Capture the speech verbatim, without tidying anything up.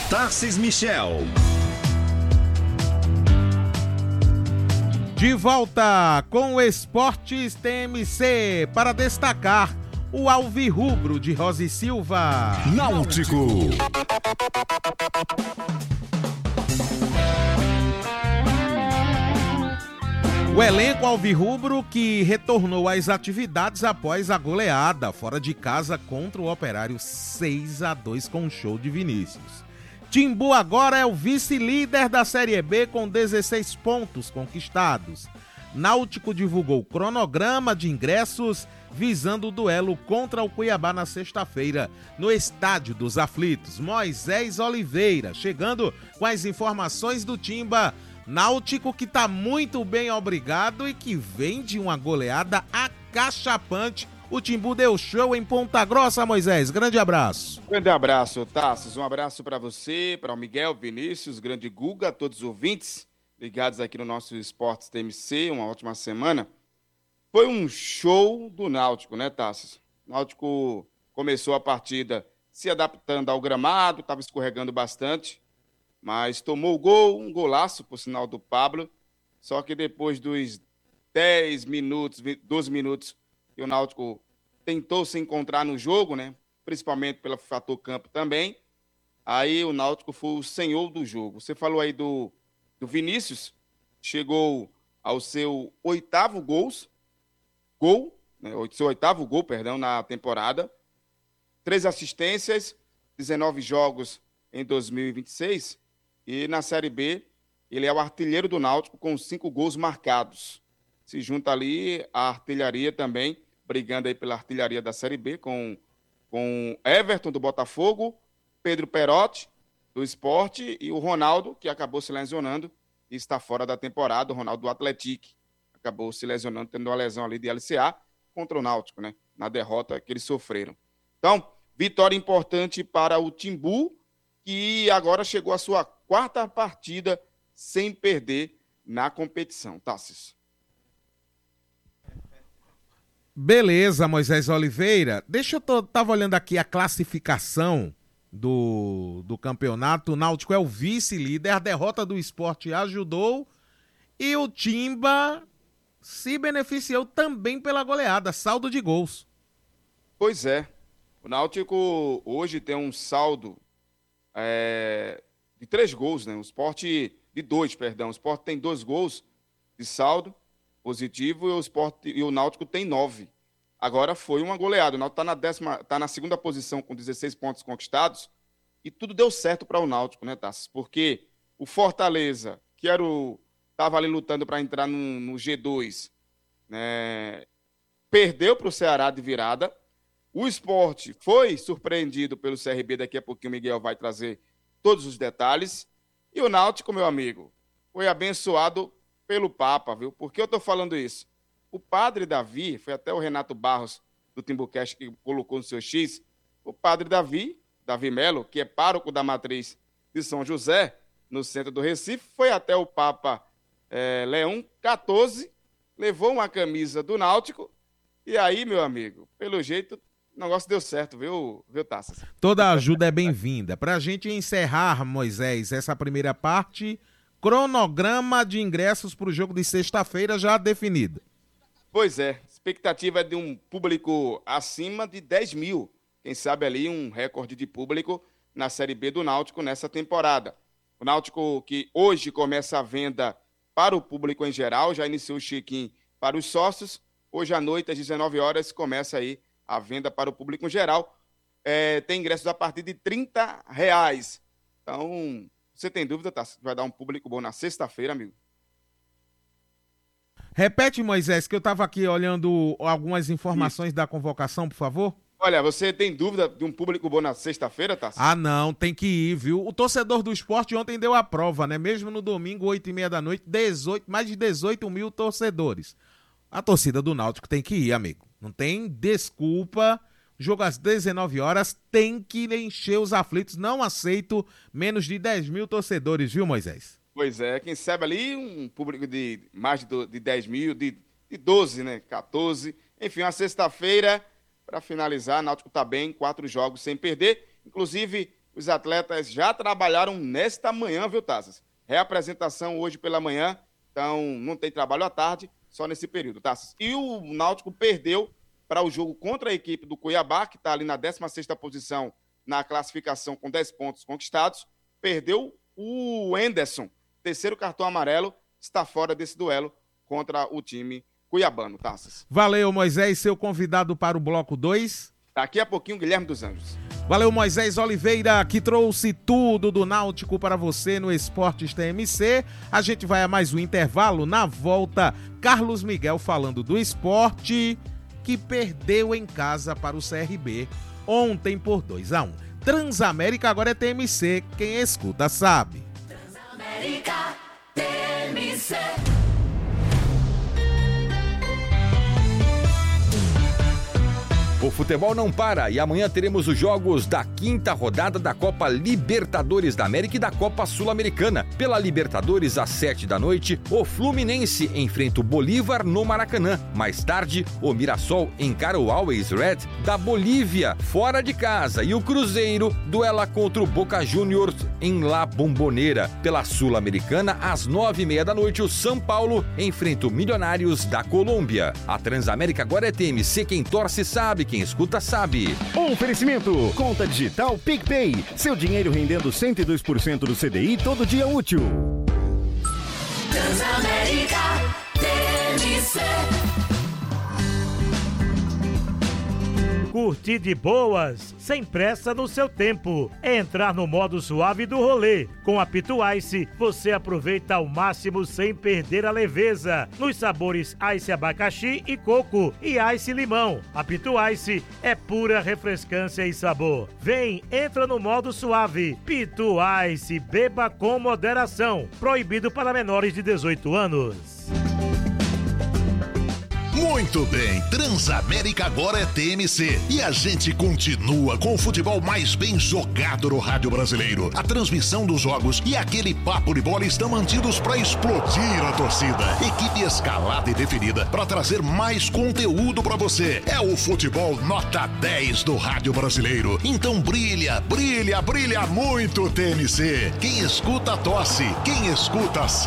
Tarcis Michel. De volta com o Esportes T M C para destacar o alvirrubro de Rosi Silva. Náutico. O elenco alvirrubro que retornou às atividades após a goleada fora de casa contra o Operário seis a dois com show de Vinícius. Timbu agora é o vice-líder da Série B com dezesseis pontos conquistados. Náutico divulgou cronograma de ingressos visando o duelo contra o Cuiabá na sexta-feira no Estádio dos Aflitos. Moisés Oliveira chegando com as informações do Timba. Náutico que tá muito bem obrigado e que vem de uma goleada acachapante. O Timbu deu show em Ponta Grossa, Moisés. Grande abraço. Grande abraço, Tassos. Um abraço para você, para o Miguel, Vinícius, grande Guga, todos os ouvintes ligados aqui no nosso Esportes T M C. Uma ótima semana. Foi um show do Náutico, né, Tassos? O Náutico começou a partida se adaptando ao gramado, estava escorregando bastante, mas tomou o gol, um golaço, por sinal do Pablo. Só que depois dos dez minutos, doze minutos, e o Náutico tentou se encontrar no jogo, né? Principalmente pelo fator campo também. Aí o Náutico foi o senhor do jogo. Você falou aí do, do Vinícius, chegou ao seu oitavo gols, gol, né? seu oitavo gol, perdão, na temporada. Três assistências, dezenove jogos em dois mil e vinte e seis. E na Série B, ele é o artilheiro do Náutico com cinco gols marcados. Se junta ali a artilharia também, brigando aí pela artilharia da Série B, com, com Everton, do Botafogo, Pedro Perotti, do Sport, e o Ronaldo, que acabou se lesionando e está fora da temporada, o Ronaldo do Atlético, acabou se lesionando, tendo uma lesão ali de L C A contra o Náutico, né, na derrota que eles sofreram. Então, vitória importante para o Timbu, que agora chegou à sua quarta partida sem perder na competição. Tassis. Beleza, Moisés Oliveira. Deixa eu tô, tava olhando aqui a classificação do, do campeonato. O Náutico é o vice-líder. A derrota do Sport ajudou e o Timba se beneficiou também pela goleada, saldo de gols. Pois é. O Náutico hoje tem um saldo é, de três gols, né? O Sport de dois, perdão. O Sport tem dois gols de saldo positivo e o, Sport, e o Náutico tem nove. Agora foi uma goleada. O Náutico está na, décima, tá na segunda posição com dezesseis pontos conquistados e tudo deu certo para o Náutico, né, Tassi? Porque o Fortaleza, que era o estava ali lutando para entrar no, no G dois, né, perdeu para o Ceará de virada. O Sport foi surpreendido pelo C R B, daqui a pouquinho o Miguel vai trazer todos os detalhes. E o Náutico, meu amigo, foi abençoado pelo Papa, viu? Por que eu tô falando isso? O padre Davi, foi até o Renato Barros do Timbucast que colocou no seu X, o padre Davi, Davi Melo, que é pároco da matriz de São José, no centro do Recife, foi até o Papa é, Leão quatorze, levou uma camisa do Náutico, e aí, meu amigo, pelo jeito, o negócio deu certo, viu, viu Tassas? Toda ajuda é bem-vinda. Pra gente encerrar, Moisés, essa primeira parte, cronograma de ingressos para o jogo de sexta-feira já definido. Pois é, expectativa é de um público acima de dez mil. Quem sabe ali um recorde de público na Série B do Náutico nessa temporada. O Náutico que hoje começa a venda para o público em geral, já iniciou o check-in para os sócios. Hoje à noite, às dezenove horas, começa aí a venda para o público em geral. É, tem ingressos a partir de trinta reais. Então, você tem dúvida, tá? Vai dar um público bom na sexta-feira, amigo? Repete, Moisés, que eu estava aqui olhando algumas informações Isso. da convocação, por favor. Olha, você tem dúvida de um público bom na sexta-feira, tá? Ah, não, tem que ir, viu? O torcedor do esporte ontem deu a prova, né? Mesmo no domingo, oito e meia da noite, dezoito, mais de dezoito mil torcedores. A torcida do Náutico tem que ir, amigo. Não tem desculpa. Jogo às dezenove horas, tem que encher os aflitos. Não aceito menos de dez mil torcedores, viu, Moisés? Pois é, quem sabe ali um público de mais de, de dez mil, de, de doze, né? quatorze. Enfim, uma sexta-feira, para finalizar, Náutico tá bem, quatro jogos sem perder. Inclusive, os atletas já trabalharam nesta manhã, viu, Taças? Reapresentação hoje pela manhã, então não tem trabalho à tarde, só nesse período, Taças. E o Náutico perdeu para o jogo contra a equipe do Cuiabá, que está ali na décima sexta posição na classificação com dez pontos conquistados. Perdeu o Anderson, terceiro cartão amarelo, está fora desse duelo contra o time cuiabano, Taças. Valeu, Moisés, seu convidado para o bloco dois. Daqui a pouquinho, Guilherme dos Anjos. Valeu, Moisés Oliveira, que trouxe tudo do Náutico para você no Esportes T M C. A gente vai a mais um intervalo. Na volta, Carlos Miguel falando do esporte, que perdeu em casa para o C R B ontem por dois a um. Transamérica agora é T M C, quem escuta sabe. Transamérica, T M C. O futebol não para e amanhã teremos os jogos da quinta rodada da Copa Libertadores da América e da Copa Sul-Americana. Pela Libertadores, às sete da noite, o Fluminense enfrenta o Bolívar no Maracanã. Mais tarde, o Mirassol encara o Always Red da Bolívia, fora de casa. E o Cruzeiro duela contra o Boca Juniors em La Bombonera. Pela Sul-Americana, às nove e meia da noite, o São Paulo enfrenta o Milionários da Colômbia. A Transamérica agora é T M C, quem torce sabe. Quem escuta sabe. Oferecimento, conta digital PicPay. Seu dinheiro rendendo cento e dois por cento do C D I todo dia útil. Transamérica, T M C. Curtir de boas, sem pressa no seu tempo. É entrar no modo suave do rolê. Com a Pitu Ice, você aproveita ao máximo sem perder a leveza. Nos sabores Ice abacaxi e coco e Ice limão. A Pitu Ice é pura refrescância e sabor. Vem, entra no modo suave. Pitu Ice, beba com moderação. Proibido para menores de dezoito anos. Muito bem, Transamérica agora é T M C e a gente continua com o futebol mais bem jogado no rádio brasileiro. A transmissão dos jogos e aquele papo de bola estão mantidos para explodir a torcida. Equipe escalada e definida para trazer mais conteúdo para você. É o futebol nota dez do rádio brasileiro. Então brilha, brilha, brilha muito T M C. Quem escuta tosse, quem escuta sabe.